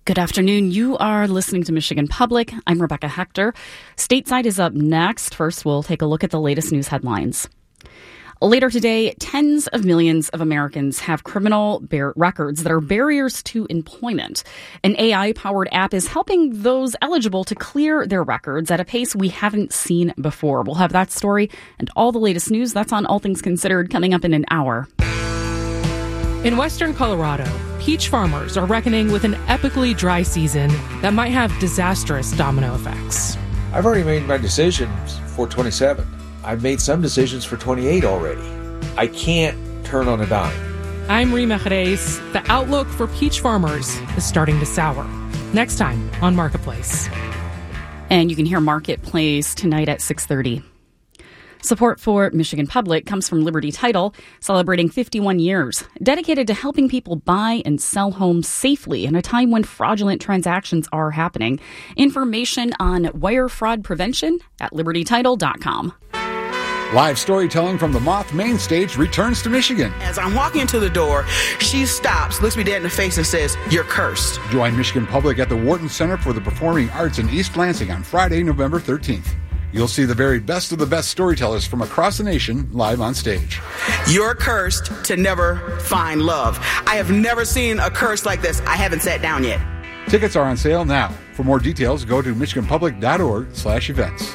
Good afternoon. You are listening to Michigan Public. I'm Rebecca Hector. Stateside is up next. First, we'll take a look at the latest news headlines. Later today, tens of millions of Americans have criminal records that are barriers to employment. An AI-powered app is helping those eligible to clear their records at a pace we haven't seen before. We'll have that story and all the latest news. That's on All Things Considered coming up in an hour. In western Colorado, peach farmers are reckoning with an epically dry season that might have disastrous domino effects. I've already made my decisions for 27. I've made some decisions for 28 already. I can't turn on a dime. I'm Rima Jerez. The outlook for peach farmers is starting to sour. Next time on Marketplace. And you can hear Marketplace tonight at 6:30. Support for Michigan Public comes from Liberty Title, celebrating 51 years, dedicated to helping people buy and sell homes safely in a time when fraudulent transactions are happening. Information on wire fraud prevention at libertytitle.com. Live storytelling from the Moth Main Stage returns to Michigan. As I'm walking into the door, she stops, looks me dead in the face and says, "You're cursed." Join Michigan Public at the Wharton Center for the Performing Arts in East Lansing on Friday, November 13th. You'll see the very best of the best storytellers from across the nation live on stage. You're cursed to never find love. I have never seen a curse like this. I haven't sat down yet. Tickets are on sale now. For more details, go to michiganpublic.org/events.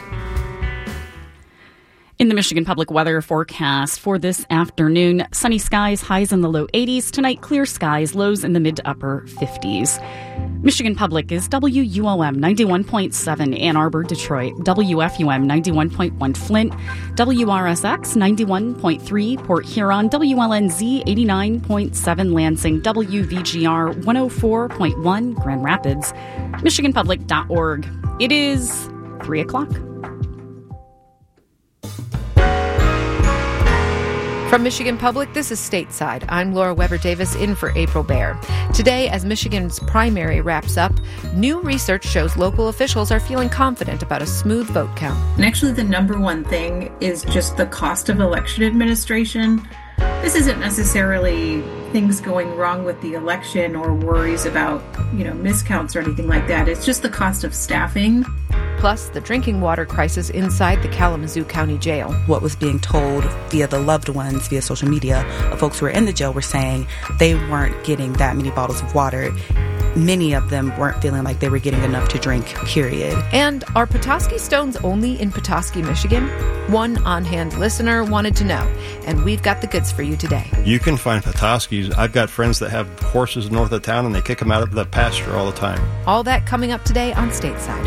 In the Michigan Public weather forecast for this afternoon, sunny skies, highs in the low 80s. Tonight, clear skies, lows in the mid to upper 50s. Michigan Public is WUOM 91.7 Ann Arbor, Detroit, WFUM 91.1 Flint, WRSX 91.3 Port Huron, WLNZ 89.7 Lansing, WVGR 104.1 Grand Rapids, MichiganPublic.org. It is 3 o'clock. From Michigan Public, this is Stateside. I'm Laura Weber-Davis in for April Baer. Today, as Michigan's primary wraps up, new research shows local officials are feeling confident about a smooth vote count. And actually, the number one thing is just the cost of election administration. This isn't necessarily things going wrong with the election or worries about, miscounts or anything like that. It's just the cost of staffing. Plus, the drinking water crisis inside the Kalamazoo County Jail. What was being told via the loved ones, via social media, of folks who were in the jail were saying they weren't getting that many bottles of water. Many of them weren't feeling like they were getting enough to drink, period. And are Petoskey Stones only in Petoskey, Michigan? One on-hand listener wanted to know, and we've got the goods for you today. You can find Petoskey's. I've got friends that have horses north of town, and they kick them out of the pasture all the time. All that coming up today on Stateside.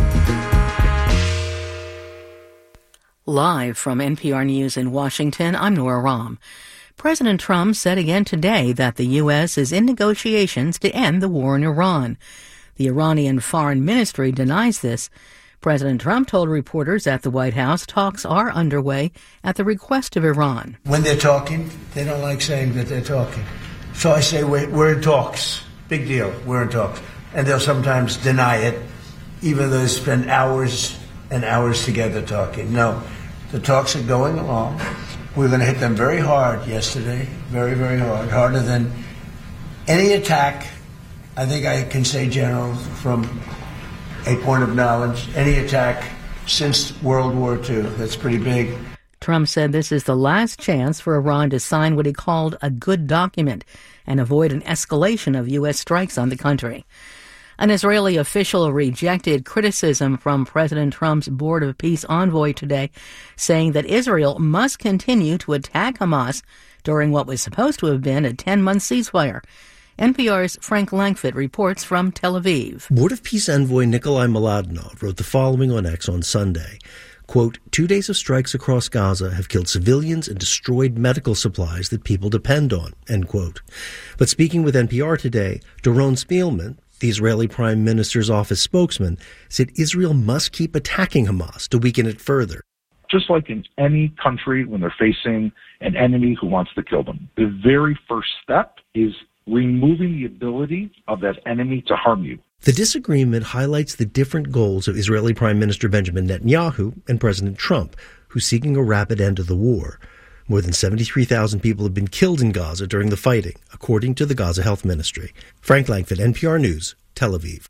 Live from NPR News in Washington, I'm Nora Rahm. President Trump said again today that the U.S. is in negotiations to end the war in Iran. The Iranian Foreign Ministry denies this. President Trump told reporters at the White House talks are underway at the request of Iran. When they're talking, they don't like saying that they're talking. So I say we're in talks. Big deal, we're in talks. And they'll sometimes deny it, even though they spend hours and hours together talking. No. The talks are going along. We're going to hit them very hard yesterday, very, very hard, harder than any attack, I think I can say, General, from a point of knowledge, any attack since World War II. That's pretty big. Trump said this is the last chance for Iran to sign what he called a good document and avoid an escalation of U.S. strikes on the country. An Israeli official rejected criticism from President Trump's Board of Peace envoy today, saying that Israel must continue to attack Hamas during what was supposed to have been a 10-month ceasefire. NPR's Frank Langfitt reports from Tel Aviv. Board of Peace envoy Nikolai Mladinov wrote the following on X on Sunday. Quote, 2 days of strikes across Gaza have killed civilians and destroyed medical supplies that people depend on, end quote. But speaking with NPR today, Doron Spielman, the Israeli Prime Minister's office spokesman, said Israel must keep attacking Hamas to weaken it further. Just like in any country when they're facing an enemy who wants to kill them, the very first step is removing the ability of that enemy to harm you. The disagreement highlights the different goals of Israeli Prime Minister Benjamin Netanyahu and President Trump, who's seeking a rapid end to the war. More than 73,000 people have been killed in Gaza during the fighting, according to the Gaza Health Ministry. Frank Langfitt, NPR News, Tel Aviv.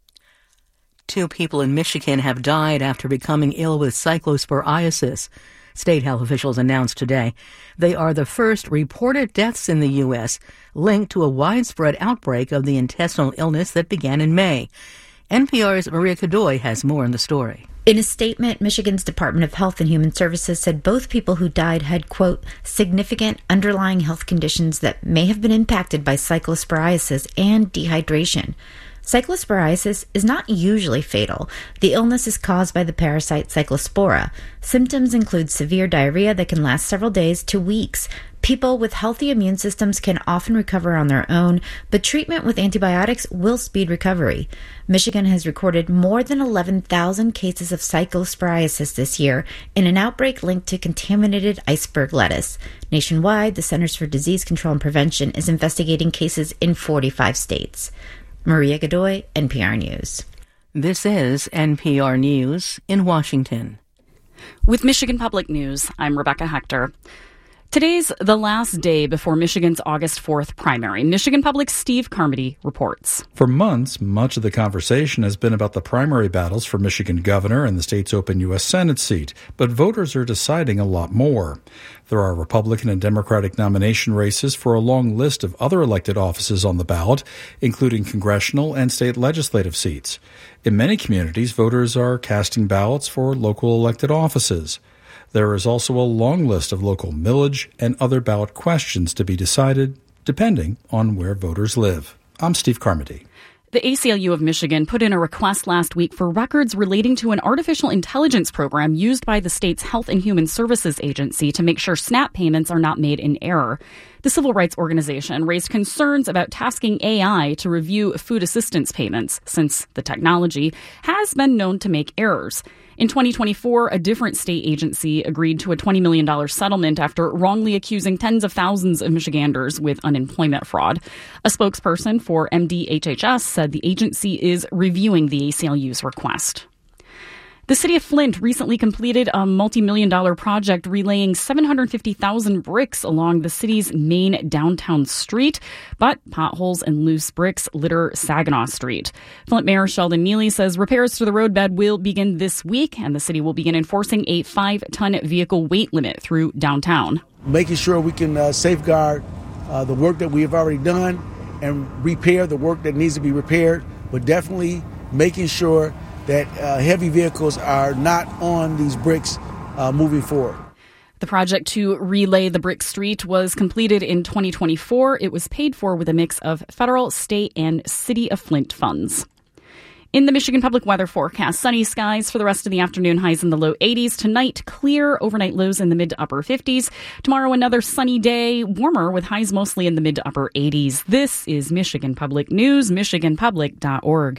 2 people in Michigan have died after becoming ill with cyclosporiasis. State health officials announced today they are the first reported deaths in the U.S. linked to a widespread outbreak of the intestinal illness that began in May. NPR's Maria Godoy has more on the story. In a statement, Michigan's Department of Health and Human Services said both people who died had, quote, significant underlying health conditions that may have been impacted by cyclosporiasis and dehydration. Cyclosporiasis is not usually fatal. The illness is caused by the parasite Cyclospora. Symptoms include severe diarrhea that can last several days to weeks. People with healthy immune systems can often recover on their own, but treatment with antibiotics will speed recovery. Michigan has recorded more than 11,000 cases of cyclosporiasis this year in an outbreak linked to contaminated iceberg lettuce. Nationwide, the Centers for Disease Control and Prevention is investigating cases in 45 states. Maria Godoy, NPR News. This is NPR News in Washington. With Michigan Public News, I'm Rebecca Hector. Today's the last day before Michigan's August 4th primary. Michigan Public's Steve Carmody reports. For months, much of the conversation has been about the primary battles for Michigan governor and the state's open U.S. Senate seat, but voters are deciding a lot more. There are Republican and Democratic nomination races for a long list of other elected offices on the ballot, including congressional and state legislative seats. In many communities, voters are casting ballots for local elected offices. There is also a long list of local millage and other ballot questions to be decided, depending on where voters live. I'm Steve Carmody. The ACLU of Michigan put in a request last week for records relating to an artificial intelligence program used by the state's Health and Human Services Agency to make sure SNAP payments are not made in error. The civil rights organization raised concerns about tasking AI to review food assistance payments, since the technology has been known to make errors. In 2024, a different state agency agreed to a $20 million settlement after wrongly accusing tens of thousands of Michiganders with unemployment fraud. A spokesperson for MDHHS said the agency is reviewing the ACLU's request. The city of Flint recently completed a multi-million-dollar project relaying 750,000 bricks along the city's main downtown street, but potholes and loose bricks litter Saginaw Street. Flint Mayor Sheldon Neely says repairs to the roadbed will begin this week, and the city will begin enforcing a 5-ton vehicle weight limit through downtown. Making sure we can safeguard the work that we have already done and repair the work that needs to be repaired, but definitely making sure that heavy vehicles are not on these bricks moving forward. The project to relay the brick street was completed in 2024. It was paid for with a mix of federal, state, and City of Flint funds. In the Michigan Public Weather forecast, sunny skies for the rest of the afternoon, highs in the low 80s. Tonight, clear, overnight lows in the mid to upper 50s. Tomorrow, another sunny day, warmer with highs mostly in the mid to upper 80s. This is Michigan Public News, michiganpublic.org.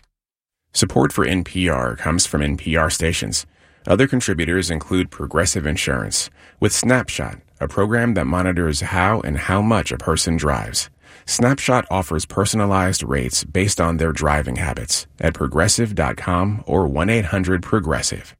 Support for NPR comes from NPR stations. Other contributors include Progressive Insurance, with Snapshot, a program that monitors how and how much a person drives. Snapshot offers personalized rates based on their driving habits at progressive.com or 1-800-PROGRESSIVE.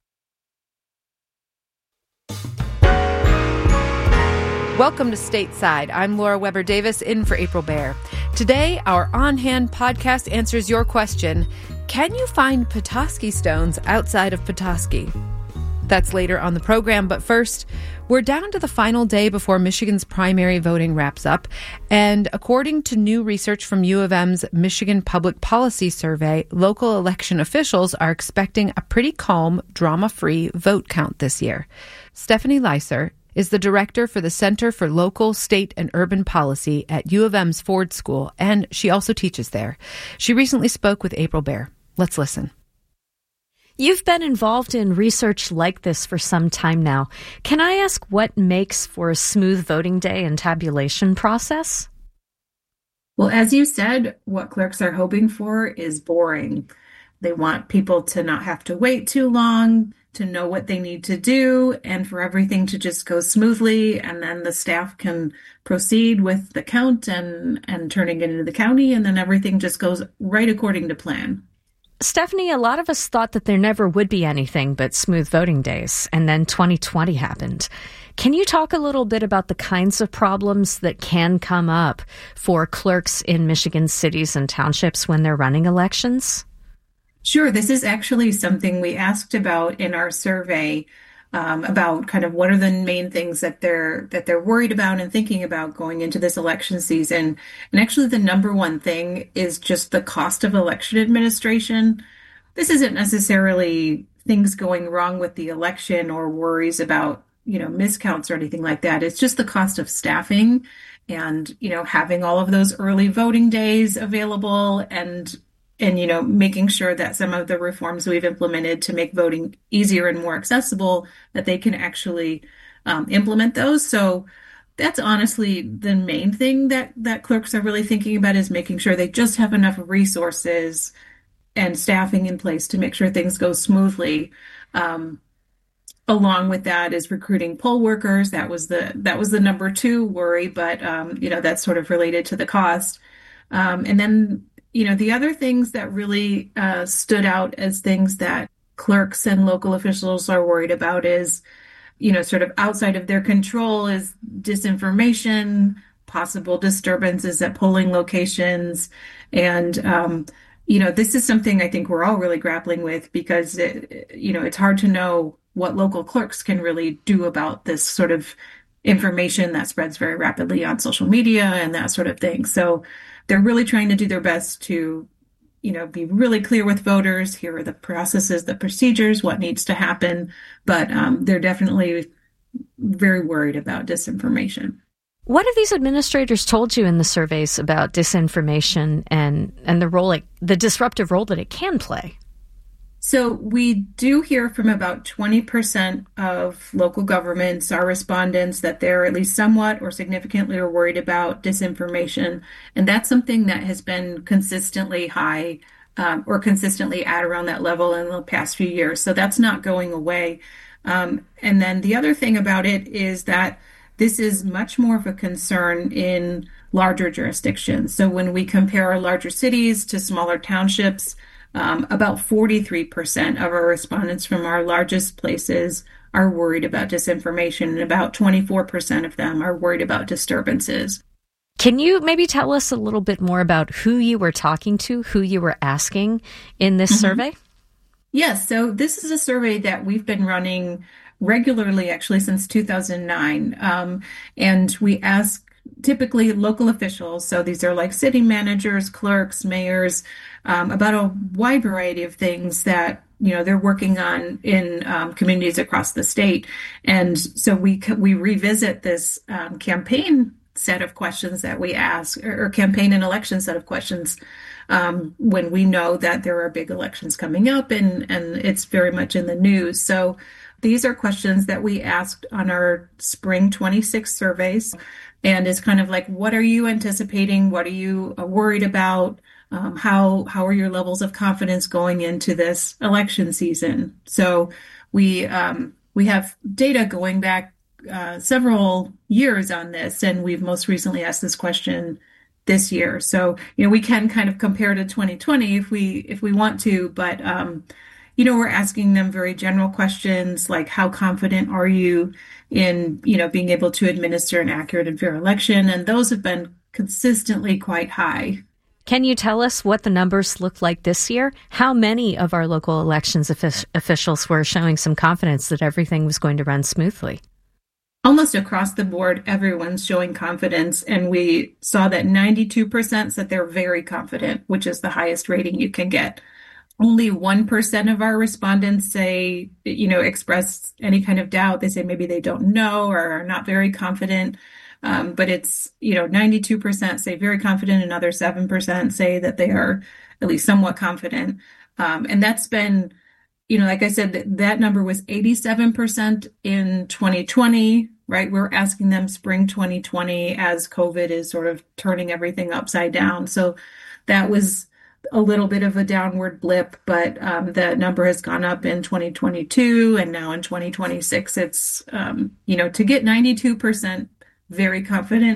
Welcome to Stateside. I'm Laura Weber Davis, in for April Baer. Today, our On Hand podcast answers your question, can you find Petoskey stones outside of Petoskey? That's later on the program, but first, we're down to the final day before Michigan's primary voting wraps up, and according to new research from U of M's Michigan Public Policy Survey, local election officials are expecting a pretty calm, drama-free vote count this year. Stephanie Leiser is the director for the Center for Local, State, and Urban Policy at U of M's Ford School, and she also teaches there. She recently spoke with April Baer. Let's listen. You've been involved in research like this for some time now. Can I ask what makes for a smooth voting day and tabulation process? Well, as you said, what clerks are hoping for is boring. They want people to not have to wait too long, to know what they need to do, and for everything to just go smoothly, and then the staff can proceed with the count and turning it into the county, and then everything just goes right according to plan. Stephanie, a lot of us thought that there never would be anything but smooth voting days, and then 2020 happened. Can you talk a little bit about the kinds of problems that can come up for clerks in Michigan cities and townships when they're running elections? Sure. This is actually something we asked about in our survey, about kind of what are the main things that they're worried about and thinking about going into this election season. And actually, the number one thing is just the cost of election administration. This isn't necessarily things going wrong with the election or worries about, miscounts or anything like that. It's just the cost of staffing and, having all of those early voting days available and making sure that some of the reforms we've implemented to make voting easier and more accessible, that they can actually implement those. So that's honestly the main thing that clerks are really thinking about, is making sure they just have enough resources and staffing in place to make sure things go smoothly. Along with that is recruiting poll workers. That was the number two worry, but that's sort of related to the cost. And then the other things that really stood out as things that clerks and local officials are worried about is, sort of outside of their control, is disinformation, possible disturbances at polling locations. And, this is something I think we're all really grappling with, because, it's hard to know what local clerks can really do about this sort of information that spreads very rapidly on social media and that sort of thing. So they're really trying to do their best to, be really clear with voters. Here are the processes, the procedures, what needs to happen. But they're definitely very worried about disinformation. What have these administrators told you in the surveys about disinformation and the disruptive role that it can play? So we do hear from about 20% of local governments, our respondents, that they're at least somewhat or significantly worried about disinformation. And that's something that has been consistently high, or consistently at around that level in the past few years. So that's not going away. And then the other thing about it is that this is much more of a concern in larger jurisdictions. So when we compare our larger cities to smaller townships, about 43% of our respondents from our largest places are worried about disinformation, and about 24% of them are worried about disturbances. Can you maybe tell us a little bit more about who you were talking to, who you were asking in this survey? Yes, so this is a survey that we've been running regularly, actually, since 2009. And we ask typically local officials, so these are like city managers, clerks, mayors, about a wide variety of things that they're working on in communities across the state. And so we revisit this campaign set of questions that we ask, or campaign and election set of questions, when we know that there are big elections coming up and it's very much in the news. So these are questions that we asked on our spring 26 surveys. And it's kind of like, what are you anticipating? What are you worried about? How are your levels of confidence going into this election season? So we have data going back several years on this, and we've most recently asked this question this year. So we can kind of compare to 2020 if we want to, but we're asking them very general questions like, how confident are you in, being able to administer an accurate and fair election? And those have been consistently quite high. Can you tell us what the numbers look like this year? How many of our local elections officials were showing some confidence that everything was going to run smoothly? Almost across the board, everyone's showing confidence. And we saw that 92% said they're very confident, which is the highest rating you can get. Only 1% of our respondents say, express any kind of doubt. They say maybe they don't know or are not very confident. But it's, 92% say very confident. Another 7% say that they are at least somewhat confident. And that's been, like I said, that number was 87% in 2020, right? We're asking them spring 2020 as COVID is sort of turning everything upside down. So that was a little bit of a downward blip, but the number has gone up in 2022, and now in 2026, it's, to get 92% very confident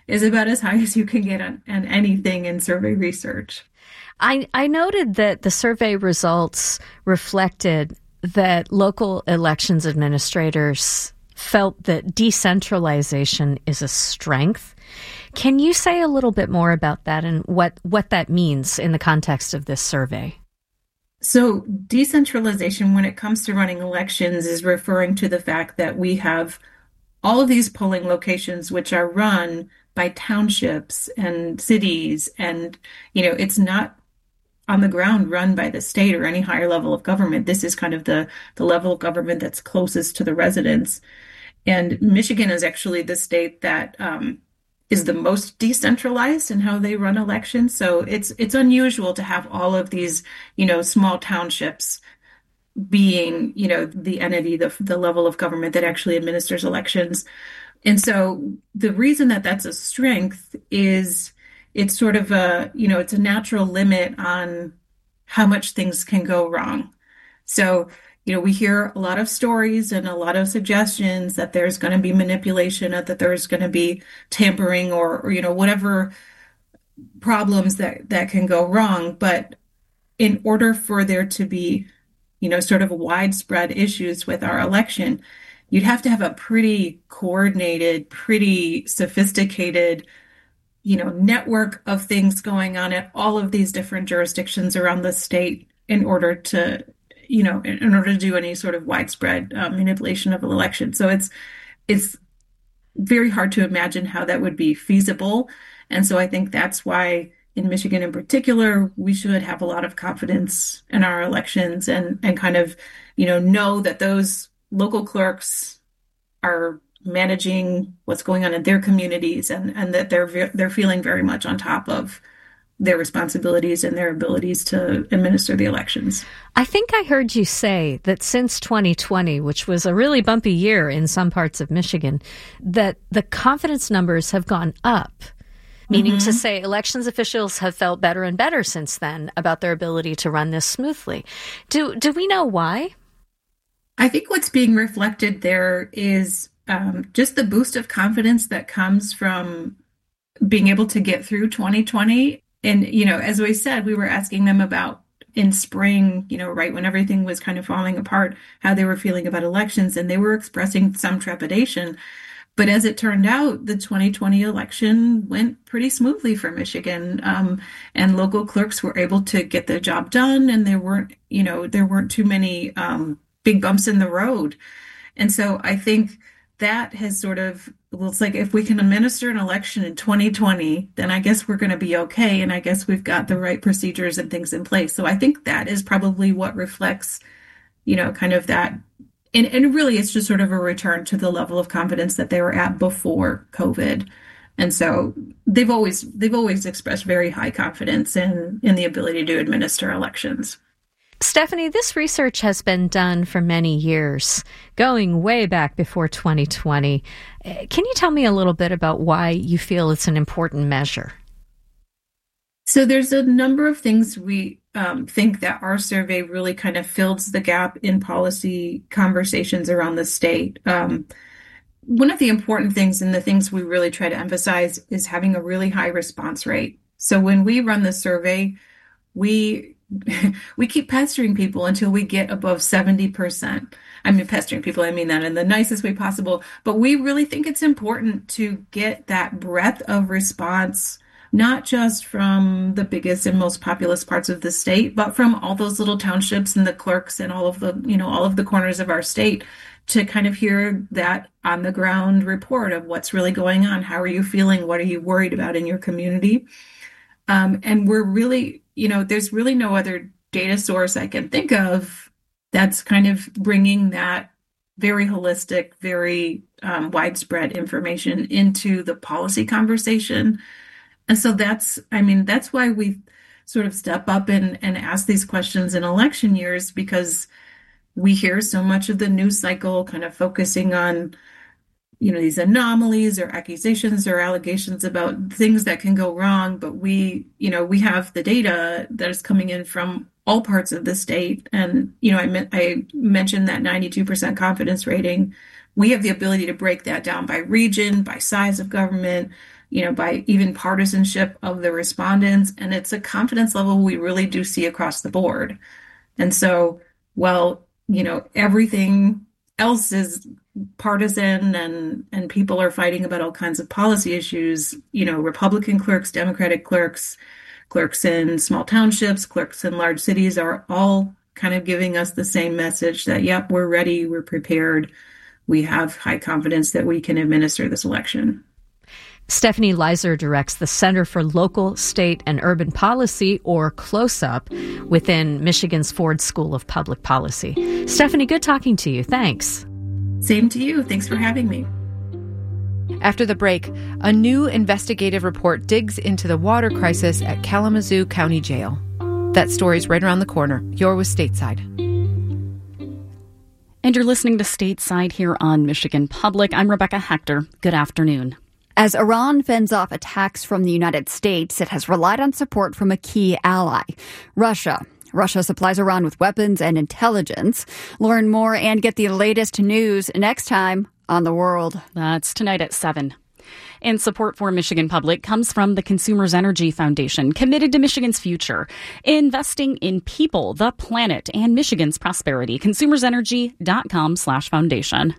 is about as high as you can get on anything in survey research. I noted that the survey results reflected that local elections administrators felt that decentralization is a strength. Can you say a little bit more about that and what that means in the context of this survey? So decentralization, when it comes to running elections, is referring to the fact that we have all of these polling locations which are run by townships and cities, and it's not on the ground run by the state or any higher level of government. This is kind of the level of government that's closest to the residents. And Michigan is actually the state that is the most decentralized in how they run elections. So it's unusual to have all of these, small townships being, the entity, the level of government that actually administers elections. And so the reason that that's a strength is it's sort of it's a natural limit on how much things can go wrong. So, we hear a lot of stories and a lot of suggestions that there's going to be manipulation, that there's going to be tampering or whatever problems that can go wrong. But in order for there to be, sort of widespread issues with our election, you'd have to have a pretty coordinated, pretty sophisticated network of things going on at all of these different jurisdictions around the state in order to do any sort of widespread manipulation of an election. So it's very hard to imagine how that would be feasible. And so I think that's why in Michigan in particular, we should have a lot of confidence in our elections and kind of, know that those local clerks are managing what's going on in their communities and that they're feeling very much on top of their responsibilities and their abilities to administer the elections. I think I heard you say that since 2020, which was a really bumpy year in some parts of Michigan, that the confidence numbers have gone up, meaning to say elections officials have felt better and better since then about their ability to run this smoothly. Do we know why? I think what's being reflected there is just the boost of confidence that comes from being able to get through 2020. And, as we said, we were asking them about in spring, right when everything was kind of falling apart, how they were feeling about elections, and they were expressing some trepidation. But as it turned out, the 2020 election went pretty smoothly for Michigan, and local clerks were able to get their job done, and there weren't too many big bumps in the road. And so I think that has sort of, it's like if we can administer an election in 2020, then I guess we're going to be okay. And I guess we've got the right procedures and things in place. So I think that is probably what reflects, kind of that. And really, it's just sort of a return to the level of confidence that they were at before COVID. And so they've always expressed very high confidence in the ability to administer elections. Stephanie, this research has been done for many years, going way back before 2020. Can you tell me a little bit about why you feel it's an important measure? So there's a number of things we think that our survey really kind of fills the gap in policy conversations around the state. One of the important things and the things we really try to emphasize is having a really high response rate. So when we run the survey, we keep pestering people until we get above 70%. I mean, pestering people, I mean that in the nicest way possible. But we really think it's important to get that breadth of response, not just from the biggest and most populous parts of the state, but from all those little townships and the clerks and all of the corners of our state, to kind of hear that on the ground report of what's really going on. How are you feeling? What are you worried about in your community? And we're really, there's really no other data source I can think of that's kind of bringing that very holistic, very widespread information into the policy conversation. And so that's why we sort of step up and ask these questions in election years, because we hear so much of the news cycle kind of focusing on, these anomalies or accusations or allegations about things that can go wrong. But we have the data that is coming in from all parts of the state. And, I mentioned that 92% confidence rating. We have the ability to break that down by region, by size of government, by even partisanship of the respondents. And it's a confidence level we really do see across the board. And so, everything else is partisan and people are fighting about all kinds of policy issues, Republican clerks, Democratic clerks, clerks in small townships, clerks in large cities are all kind of giving us the same message that, yep, we're ready, we're prepared, we have high confidence that we can administer this election. Stephanie Leiser directs the Center for Local, State, and Urban Policy, or CLOSUP, within Michigan's Ford School of Public Policy. Stephanie, good talking to you. Thanks. Same to you. Thanks for having me. After the break, a new investigative report digs into the water crisis at Kalamazoo County Jail. That story's right around the corner. You're with Stateside. And you're listening to Stateside here on Michigan Public. I'm Rebecca Hector. Good afternoon. As Iran fends off attacks from the United States, it has relied on support from a key ally, Russia. Russia supplies Iran with weapons and intelligence. Learn more and get the latest news next time on The World. That's tonight at 7. And support for Michigan Public comes from the Consumers Energy Foundation, committed to Michigan's future, investing in people, the planet, and Michigan's prosperity. consumersenergy.com/foundation.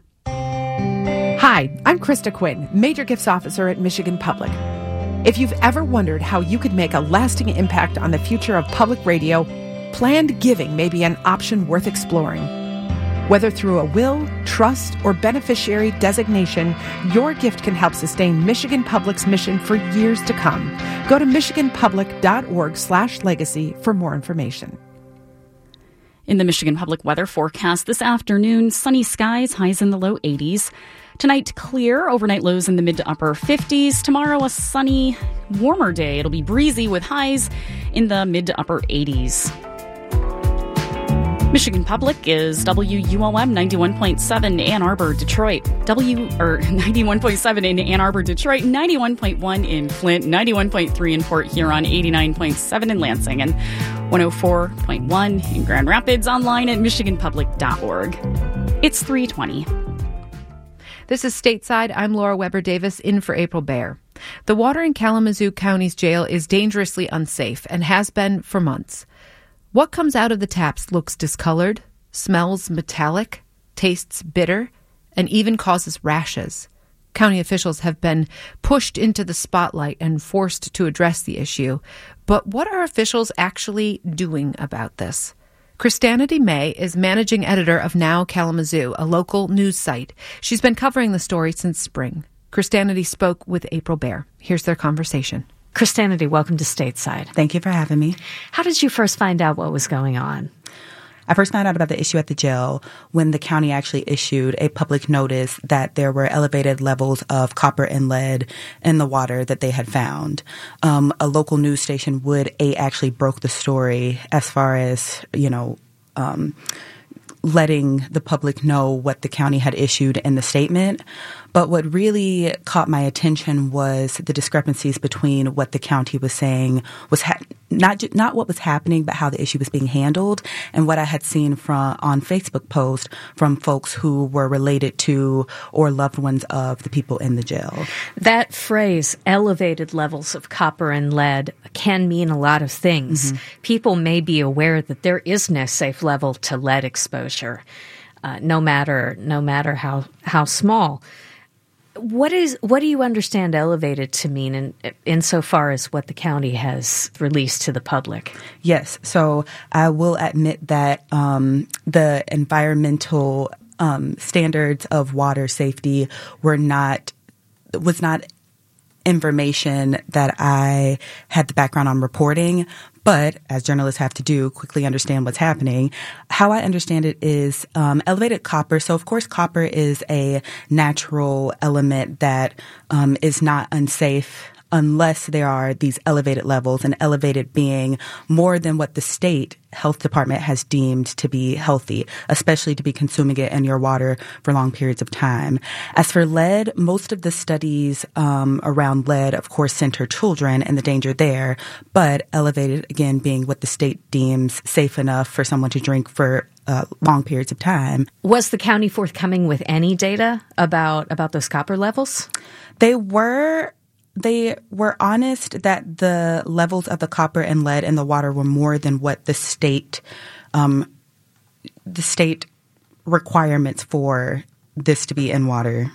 Hi, I'm Krista Quinn, Major Gifts Officer at Michigan Public. If you've ever wondered how you could make a lasting impact on the future of public radio, planned giving may be an option worth exploring. Whether through a will, trust, or beneficiary designation, your gift can help sustain Michigan Public's mission for years to come. Go to michiganpublic.org/legacy for more information. In the Michigan Public weather forecast this afternoon, sunny skies, highs in the low 80s. Tonight, clear, overnight lows in the mid to upper 50s. Tomorrow, a sunny, warmer day. It'll be breezy with highs in the mid to upper 80s. Michigan Public is WUOM 91.7 Ann Arbor, Detroit. 91.7 in Ann Arbor, Detroit, 91.1 in Flint, 91.3 in Port Huron, 89.7 in Lansing, and 104.1 in Grand Rapids, online at michiganpublic.org. It's 3:20. This is Stateside. I'm Laura Weber Davis, in for April Baer. The water in Kalamazoo County's jail is dangerously unsafe and has been for months. What comes out of the taps looks discolored, smells metallic, tastes bitter, and even causes rashes. County officials have been pushed into the spotlight and forced to address the issue. But what are officials actually doing about this? Christianity May is managing editor of Now Kalamazoo, a local news site. She's been covering the story since spring. Christianity spoke with April Baer. Here's their conversation. Christianity, welcome to Stateside. Thank you for having me. How did you first find out what was going on? I first found out about the issue at the jail when the county actually issued a public notice that there were elevated levels of copper and lead in the water that they had found. A local news station, Wood 8, actually broke the story as far as, letting the public know what the county had issued in the statement. But what really caught my attention was the discrepancies between what the county was saying was not what was happening, but how the issue was being handled, and what I had seen on Facebook posts from folks who were related to or loved ones of the people in the jail. That phrase, elevated levels of copper and lead, can mean a lot of things. Mm-hmm. People may be aware that there is no safe level to lead exposure, no matter how small. What do you understand elevated to mean insofar as what the county has released to the public? Yes. So I will admit that the environmental standards of water safety was not information that I had the background on reporting, but as journalists have to do, quickly understand what's happening. How I understand it is elevated copper. So, of course, copper is a natural element that is not unsafe unless there are these elevated levels, and elevated being more than what the state health department has deemed to be healthy, especially to be consuming it in your water for long periods of time. As for lead, most of the studies around lead, of course, center children and the danger there, but elevated, again, being what the state deems safe enough for someone to drink for long periods of time. Was the county forthcoming with any data about those copper levels? They were they were honest that the levels of the copper and lead in the water were more than what the state requirements for this to be in water.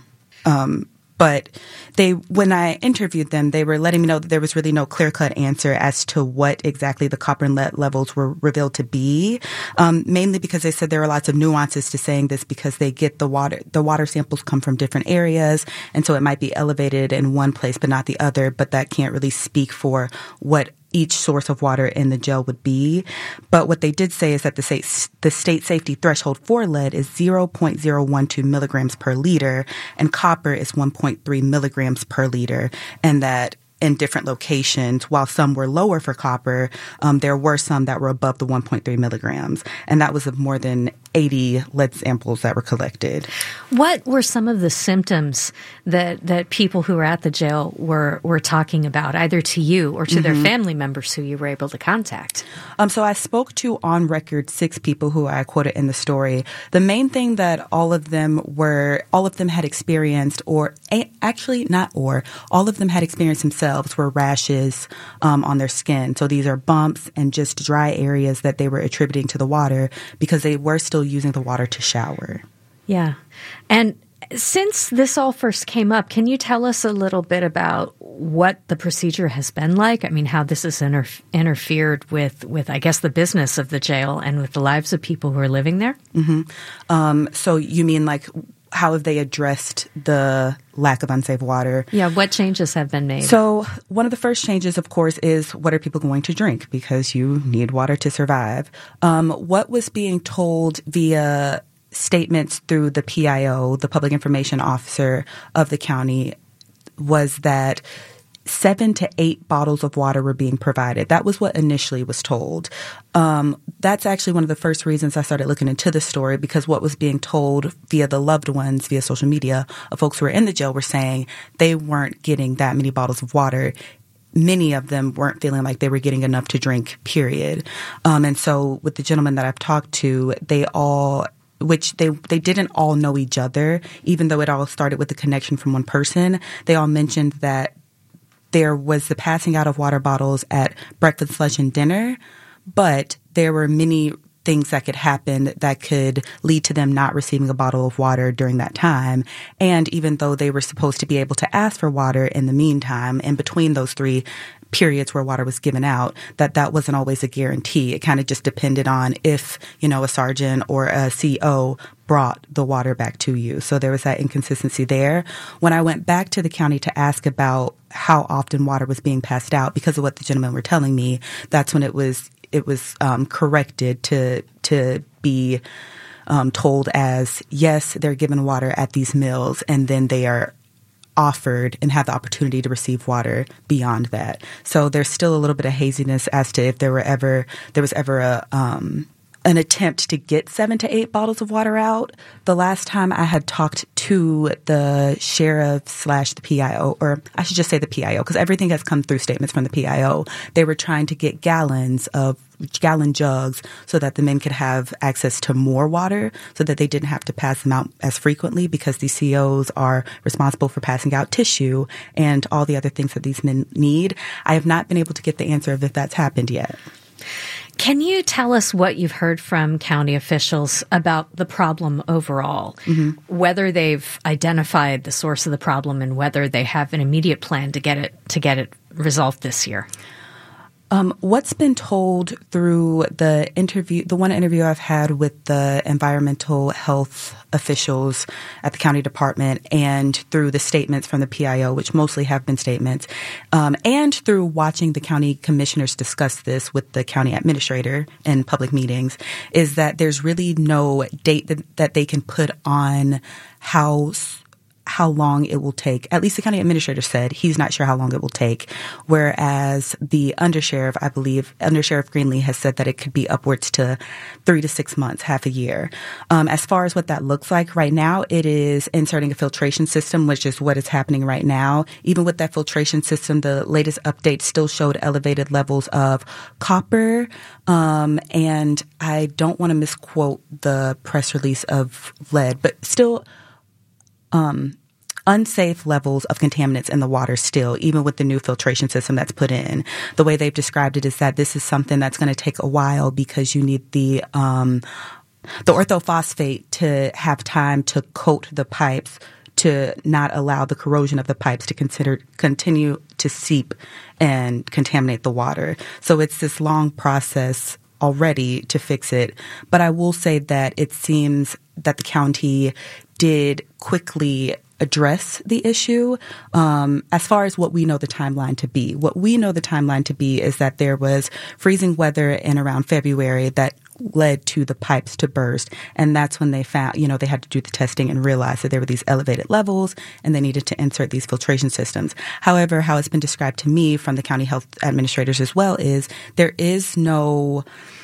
But when I interviewed them, they were letting me know that there was really no clear-cut answer as to what exactly the copper and lead levels were revealed to be, mainly because they said there are lots of nuances to saying this because they get the water samples come from different areas, and so it might be elevated in one place but not the other, but that can't really speak for what each source of water in the jail would be. But what they did say is that the state safety threshold for lead is 0.012 milligrams per liter, and copper is 1.3 milligrams per liter, and that in different locations, while some were lower for copper, there were some that were above the 1.3 milligrams, and that was of more than 80 lead samples that were collected. What were some of the symptoms that people who were at the jail were talking about, either to you or to their family members who you were able to contact? So I spoke to, on record, 6 people who I quoted in the story. The main thing that all of them had experienced, all of them had experienced themselves, were rashes on their skin. So these are bumps and just dry areas that they were attributing to the water because they were still using the water to shower. Yeah. And since this all first came up, can you tell us a little bit about what the procedure has been like? I mean, how this has interfered with, I guess, the business of the jail and with the lives of people who are living there? So you mean like how have they addressed the lack of unsafe water? Yeah, what changes have been made? So one of the first changes, of course, is what are people going to drink? Because you need water to survive. What was being told via statements through the PIO, the Public Information Officer of the county, was that 7 to 8 bottles of water were being provided. That was what initially was told. That's actually one of the first reasons I started looking into the story, because what was being told via the loved ones, via social media, of folks who were in the jail were saying they weren't getting that many bottles of water. Many of them weren't feeling like they were getting enough to drink, period. And so with the gentlemen that I've talked to, they didn't all know each other, even though it all started with a connection from one person. They all mentioned that there was the passing out of water bottles at breakfast, lunch, and dinner, but there were many things that could happen that could lead to them not receiving a bottle of water during that time. And even though they were supposed to be able to ask for water in the meantime, in between those 3 periods where water was given out, that wasn't always a guarantee. It kind of just depended on if, a sergeant or a CO brought the water back to you. So there was that inconsistency there. When I went back to the county to ask about how often water was being passed out, because of what the gentlemen were telling me, that's when it was corrected to be told as, yes, they're given water at these meals, and then they are offered and have the opportunity to receive water beyond that. So there's still a little bit of haziness as to if there was ever an attempt to get 7 to 8 bottles of water out. The last time I had talked to the sheriff / the PIO, or I should just say the PIO, because everything has come through statements from the PIO. They were trying to get gallon jugs so that the men could have access to more water so that they didn't have to pass them out as frequently, because these COs are responsible for passing out tissue and all the other things that these men need. I have not been able to get the answer of if that's happened yet. Can you tell us what you've heard from county officials about the problem overall, whether they've identified the source of the problem and whether they have an immediate plan to get it resolved this year? What's been told through the one interview I've had with the environmental health officials at the county department, and through the statements from the PIO, which mostly have been statements, and through watching the county commissioners discuss this with the county administrator in public meetings, is that there's really no date that they can put on how long it will take. At least the county administrator said he's not sure how long it will take, whereas the undersheriff, I believe, Undersheriff Greenlee, has said that it could be upwards to 3 to 6 months, half a year. As far as what that looks like right now, it is inserting a filtration system, which is what is happening right now. Even with that filtration system, the latest update still showed elevated levels of copper, and I don't want to misquote the press release of lead, but still unsafe levels of contaminants in the water still, even with the new filtration system that's put in. The way they've described it is that this is something that's going to take a while because you need the orthophosphate to have time to coat the pipes to not allow the corrosion of the pipes to continue to seep and contaminate the water. So it's this long process already to fix it. But I will say that it seems that the county did quickly address the issue as far as what we know the timeline to be. What we know the timeline to be is that there was freezing weather in around February that led to the pipes to burst. And that's when they found, they had to do the testing and realize that there were these elevated levels and they needed to insert these filtration systems. However, how it's been described to me from the county health administrators as well is there's no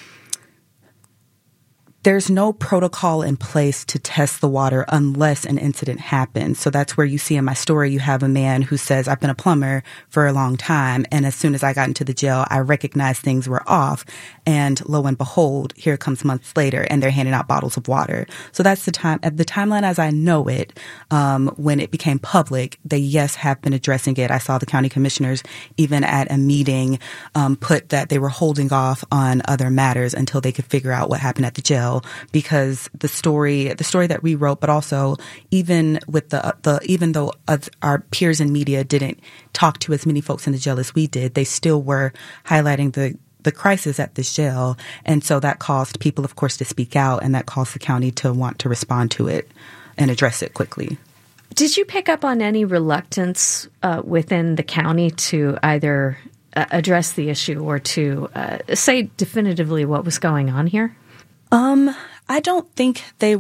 protocol in place to test the water unless an incident happens. So that's where you see in my story, you have a man who says, I've been a plumber for a long time. And as soon as I got into the jail, I recognized things were off. And lo and behold, here it comes months later and they're handing out bottles of water. So that's the timeline as I know it. When it became public, they, have been addressing it. I saw the county commissioners even at a meeting, put that they were holding off on other matters until they could figure out what happened at the jail. Because the story that we wrote, but also even with even though our peers in media didn't talk to as many folks in the jail as we did, they still were highlighting the crisis at this jail. And so that caused people, of course, to speak out, and that caused the county to want to respond to it and address it quickly. Did you pick up on any reluctance within the county to either address the issue or to say definitively what was going on here? I don't think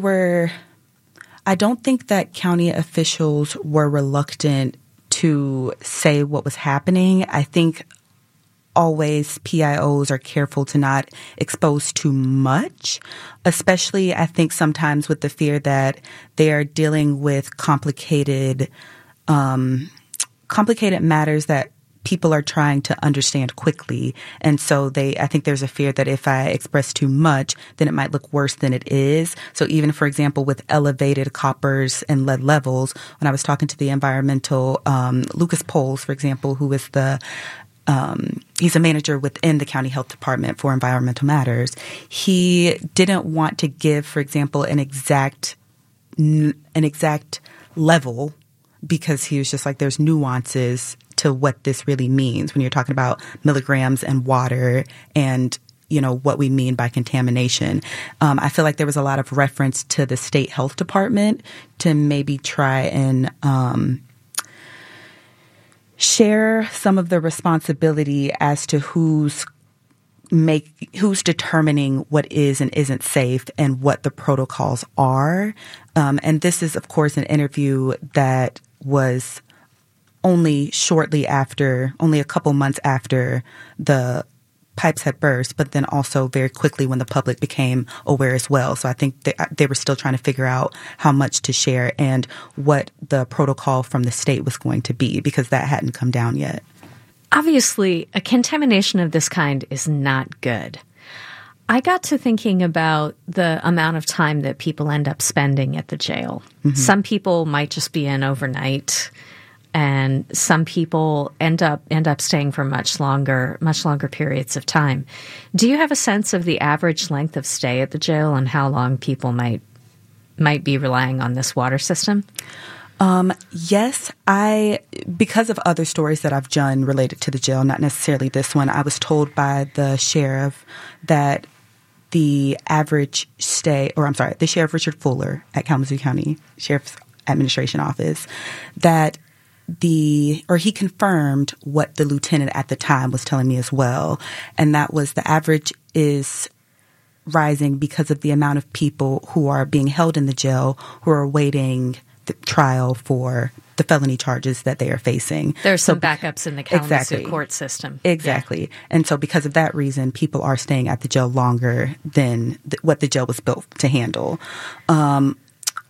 that county officials were reluctant to say what was happening. I think always PIOs are careful to not expose too much, especially I think sometimes with the fear that they are dealing with complicated matters that people are trying to understand quickly. And so I think there's a fear that if I express too much, then it might look worse than it is. So even, for example, with elevated coppers and lead levels, when I was talking to the environmental, Lucas Poles, for example, who is he's a manager within the county health department for environmental matters. He didn't want to give, for example, an exact level because he was just like, there's nuances to what this really means when you're talking about milligrams and water and, what we mean by contamination. I feel like there was a lot of reference to the state health department to maybe try and share some of the responsibility as to who's determining what is and isn't safe and what the protocols are. And this is, of course, an interview that was only a couple months after the pipes had burst, but then also very quickly when the public became aware as well. So I think they were still trying to figure out how much to share and what the protocol from the state was going to be, because that hadn't come down yet. Obviously, a contamination of this kind is not good. I got to thinking about the amount of time that people end up spending at the jail. Mm-hmm. Some people might just be in overnight, and some people end up staying for much longer periods of time. Do you have a sense of the average length of stay at the jail and how long people might be relying on this water system? Yes, because of other stories that I've done related to the jail, not necessarily this one, I was told by the sheriff that the Sheriff Richard Fuller at Kalamazoo County Sheriff's Administration Office, that he confirmed what the lieutenant at the time was telling me as well. And that was the average is rising because of the amount of people who are being held in the jail who are awaiting the trial for the felony charges that they are facing. There's some backups in the Kalamazoo court system. Exactly. Yeah. And so because of that reason, people are staying at the jail longer than what the jail was built to handle.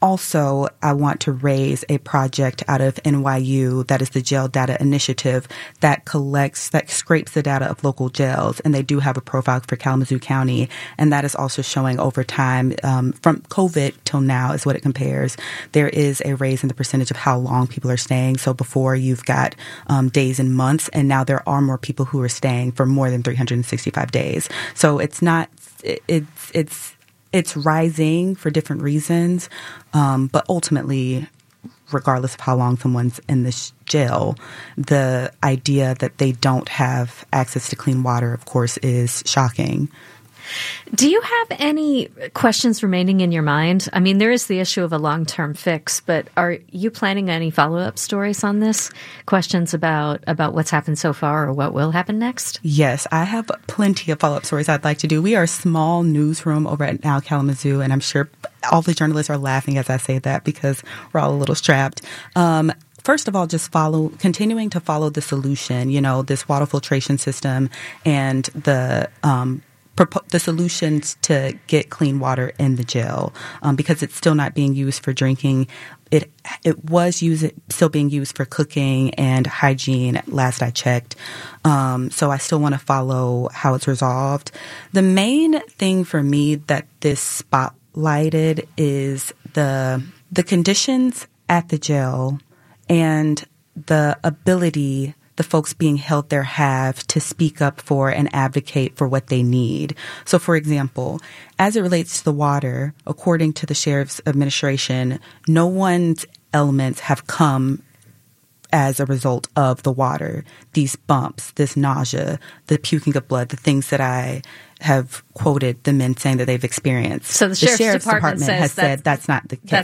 also, I want to raise a project out of NYU that is the Jail Data Initiative that scrapes the data of local jails. And they do have a profile for Kalamazoo County. And that is also showing over time, from COVID till now is what it compares. There is a raise in the percentage of how long people are staying. So before you've got days and months, and now there are more people who are staying for more than 365 days. So it's not, it's rising for different reasons, but ultimately, regardless of how long someone's in this jail, the idea that they don't have access to clean water, of course, is shocking. Do you have any questions remaining in your mind? I mean, there is the issue of a long-term fix, but are you planning any follow-up stories on this? Questions about what's happened so far or what will happen next? Yes, I have plenty of follow-up stories I'd like to do. We are a small newsroom over at Now Kalamazoo, and I'm sure all the journalists are laughing as I say that because we're all a little strapped. First of all, just continuing to follow the solution, this water filtration system and the solutions to get clean water in the jail, because it's still not being used for drinking. It was still being used for cooking and hygiene last I checked. So I still want to follow how it's resolved. The main thing for me that this spotlighted is the conditions at the jail and the ability the folks being held there have to speak up for and advocate for what they need. So, for example, as it relates to the water, according to the Sheriff's Administration, no one's elements have come as a result of the water. These bumps, this nausea, the puking of blood, the things that I have quoted the men saying that they've experienced. So the Sheriff's Department has said that's not the case.